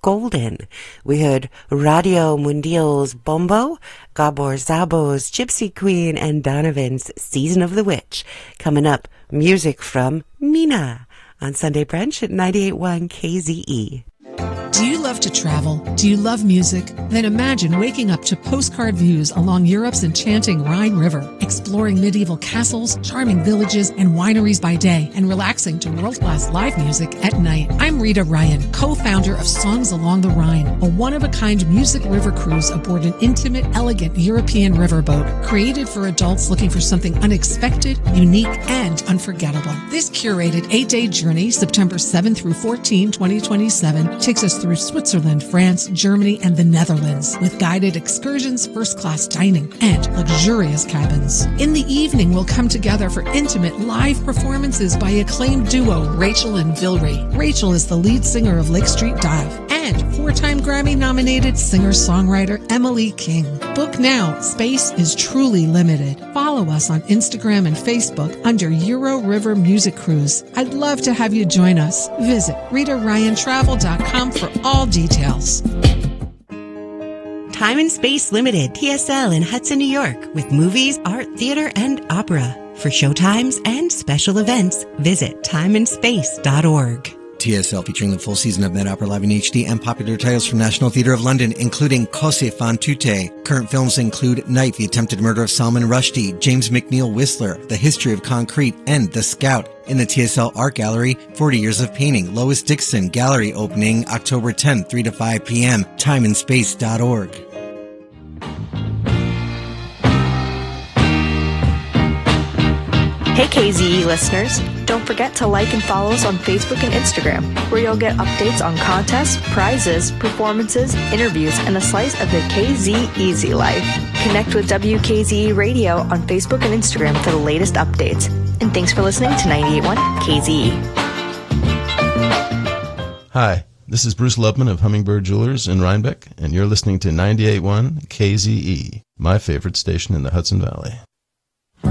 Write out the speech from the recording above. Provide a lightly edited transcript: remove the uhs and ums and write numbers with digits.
Golden. We heard Radio Mundial's Bombo, Gabor Szabo's Gypsy Queen, and Donovan's Season of the Witch. Coming up, music from Mina on Sunday Brunch at 98.1 KZE. Do you love to travel? Do you love music? Then imagine waking up to postcard views along Europe's enchanting Rhine River, exploring medieval castles, charming villages, and wineries by day, and relaxing to world-class live music at night. I'm Rita Ryan, co-founder of Songs Along the Rhine, a one-of-a-kind music river cruise aboard an intimate, elegant European riverboat created for adults looking for something unexpected, unique, and unforgettable. This curated 8-day journey, September 7 through 14, 2027, takes us through Switzerland, France, Germany, and the Netherlands with guided excursions, first-class dining, and luxurious cabins. In the evening, we'll come together for intimate live performances by acclaimed duo Rachel and Vilry. Rachel is the lead singer of Lake Street Dive and 4-time Grammy-nominated singer-songwriter Emily King. Book now. Space is truly limited. Follow us on Instagram and Facebook under Euro River Music Cruise. I'd love to have you join us. Visit RitaRyanTravel.com for all details. Time and Space Limited, TSL in Hudson, New York, with movies, art, theater, and opera. For showtimes and special events, visit timeandspace.org. TSL featuring the full season of Met Opera Live in HD and popular titles from National Theatre of London, including Cose fan tutte. Current films include Night, The Attempted Murder of Salman Rushdie, James McNeill Whistler, The History of Concrete, and The Scout. In the TSL Art Gallery, 40 Years of Painting, Lois Dixon, gallery opening October 10th, 3 to 5 p.m., timeandspace.org. Hey KZE listeners, don't forget to like and follow us on Facebook and Instagram, where you'll get updates on contests, prizes, performances, interviews, and a slice of the KZ Easy life. Connect with WKZE Radio on Facebook and Instagram for the latest updates. And thanks for listening to 98.1 KZE. Hi, this is Bruce Lubman of Hummingbird Jewelers in Rhinebeck, and you're listening to 98.1 KZE, my favorite station in the Hudson Valley.